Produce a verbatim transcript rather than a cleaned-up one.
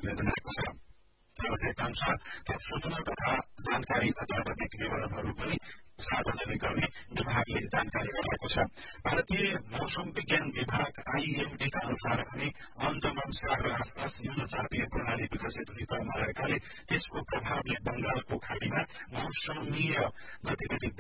विभागले जनाएको छ। आवश्यकता अनुसार थप सूचना तथा जानकारी अत्यावधिक विवरणहरू पनि सार्वजनिक गर्ने विभागले जानकारी गराएको छ। भारतीय मौसम विज्ञान विभाग आईएमडी का अनुसार भने अन्तमान सागर आसपास न्यून चापीय प्रणाली विकसित हुने क्रममा रहेकाले त्यसको प्रभावले बंगालको खाड़ीमा मौसमीय गतिविधि